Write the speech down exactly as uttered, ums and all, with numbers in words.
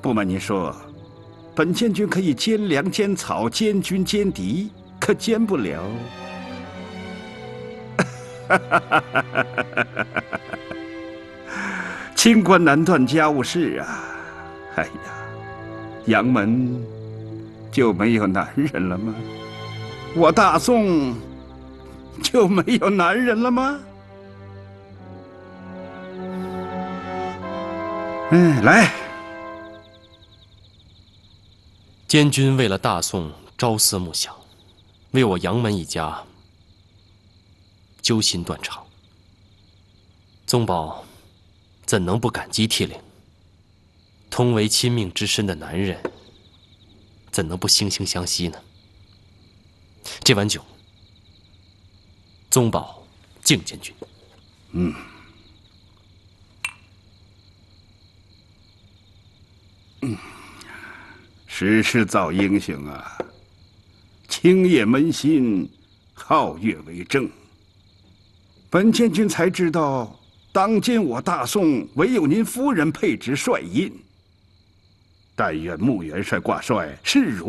不瞒您说，本监军可以兼粮兼草，兼军兼敌，可兼不了。清官难断家务事啊！哎呀，杨门就没有男人了吗？我大宋就没有男人了吗？嗯，来。 监军为了大宋朝思暮想，为我杨门一家揪心断肠。宗保怎能不感激涕零？同为亲命之身的男人，怎能不惺惺相惜呢？这碗酒，宗保敬监军。 嗯。嗯。时势造英雄啊！清夜扪心，皓月为证。本监军才知道，当今我大宋唯有您夫人配执帅印。但愿穆元帅挂帅势如